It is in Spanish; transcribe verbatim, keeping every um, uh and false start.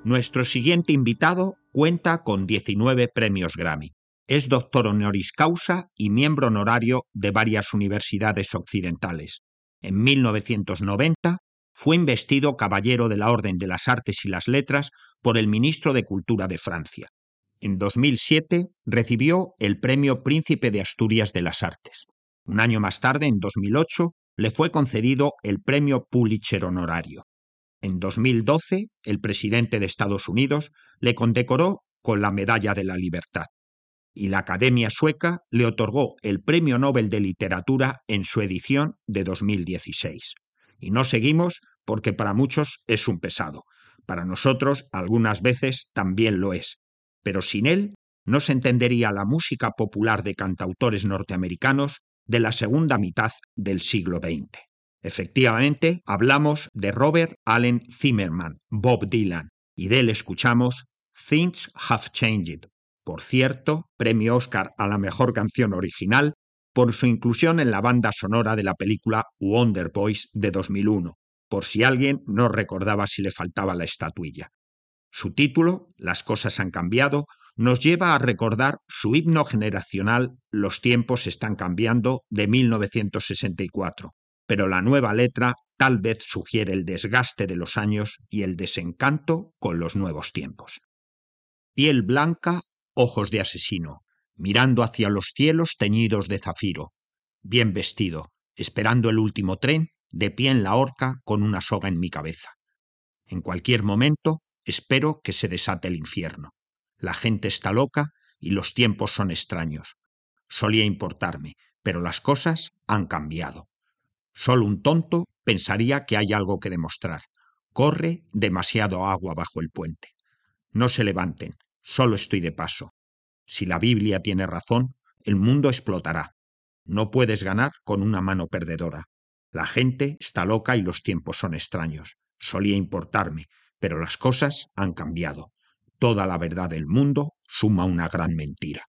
Nuestro siguiente invitado cuenta con diecinueve premios Grammy. Es doctor honoris causa y miembro honorario de varias universidades occidentales. En mil novecientos noventa fue investido Caballero de la Orden de las Artes y las Letras por el ministro de Cultura de Francia. En dos mil siete recibió el Premio Príncipe de Asturias de las Artes. Un año más tarde, en dos mil ocho, le fue concedido el Premio Pulitzer honorario. En dos mil doce, el presidente de Estados Unidos le condecoró con la Medalla de la Libertad. Y la Academia Sueca le otorgó el Premio Nobel de Literatura en su edición de dos mil dieciséis. Y no seguimos porque para muchos es un pesado. Para nosotros algunas veces también lo es. Pero sin él no se entendería la música popular de cantautores norteamericanos de la segunda mitad del siglo veinte. Efectivamente, hablamos de Robert Allen Zimmerman, Bob Dylan, y de él escuchamos Things Have Changed. Por cierto, premio Oscar a la mejor canción original por su inclusión en la banda sonora de la película Wonder Boys de dos mil uno, por si alguien no recordaba si le faltaba la estatuilla. Su título, Las cosas han cambiado, nos lleva a recordar su himno generacional Los tiempos están cambiando de mil novecientos sesenta y cuatro, pero la nueva letra tal vez sugiere el desgaste de los años y el desencanto con los nuevos tiempos. Piel blanca, ojos de asesino, mirando hacia los cielos teñidos de zafiro, bien vestido, esperando el último tren, de pie en la horca con una soga en mi cabeza. En cualquier momento espero que se desate el infierno. La gente está loca y los tiempos son extraños. Solía importarme, pero las cosas han cambiado. Solo un tonto pensaría que hay algo que demostrar. Corre demasiado agua bajo el puente. No se levanten, solo estoy de paso. Si la Biblia tiene razón, el mundo explotará. No puedes ganar con una mano perdedora. La gente está loca y los tiempos son extraños. Solía importarme, pero las cosas han cambiado. Toda la verdad del mundo suma una gran mentira.